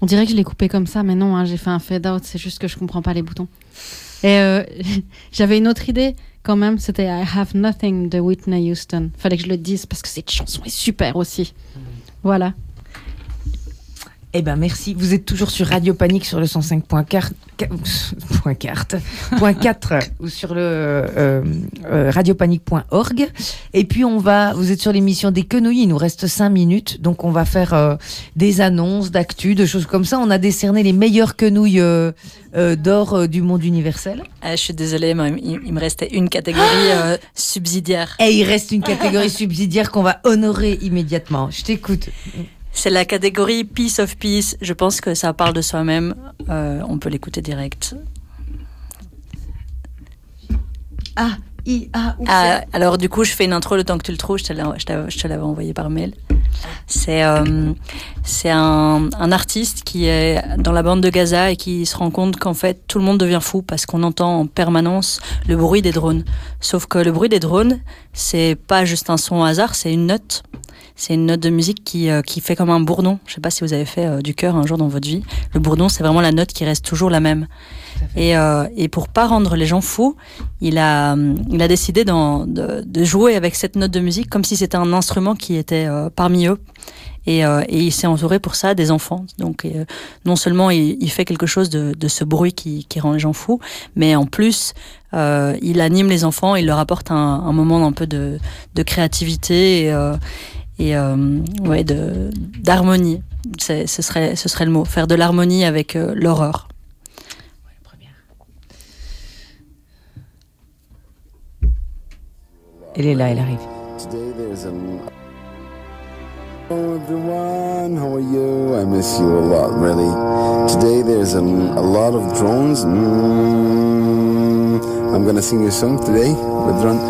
On dirait que je l'ai coupé comme ça, mais non, hein, j'ai fait un fade out, c'est juste que je comprends pas les boutons. Et j'avais une autre idée quand même, c'était I Have Nothing de Whitney Houston. Fallait que je le dise parce que cette chanson est super aussi. Voilà. Eh ben merci. Vous êtes toujours sur Radio Panique sur le 105.4 ou sur le radiopanique.org. Et puis vous êtes sur l'émission des quenouilles. Il nous reste 5 minutes, donc on va faire des annonces, d'actu, de choses comme ça. On a décerné les meilleures quenouilles d'or du monde universel. Je suis désolée, mais il me restait une catégorie subsidiaire. Et il reste une catégorie subsidiaire qu'on va honorer immédiatement. Je t'écoute. C'est la catégorie Piece of Peace. Je pense que ça parle de soi-même. On peut l'écouter direct. Alors du coup, je fais une intro le temps que tu le trouves. Je te l'avais envoyé par mail. C'est un artiste qui est dans la bande de Gaza et qui se rend compte qu'en fait, tout le monde devient fou parce qu'on entend en permanence le bruit des drones. Sauf que le bruit des drones, c'est pas juste un son au hasard, c'est une note. C'est une note de musique qui fait comme un bourdon. Je sais pas si vous avez fait du chœur un jour dans votre vie. Le bourdon, c'est vraiment la note qui reste toujours la même. Et pour pas rendre les gens fous, il a décidé de jouer avec cette note de musique comme si c'était un instrument qui était parmi eux. Et il s'est entouré pour ça des enfants. Donc non seulement il fait quelque chose de ce bruit qui rend les gens fous, mais en plus il anime les enfants, il leur apporte un moment un peu de créativité et d'harmonie. Ce serait le mot, faire de l'harmonie avec l'horreur. Elle est là, elle arrive. Hello everyone, how are you? I miss you a lot, really. Today there's a lot of drones. I'm gonna sing you a song today with drone.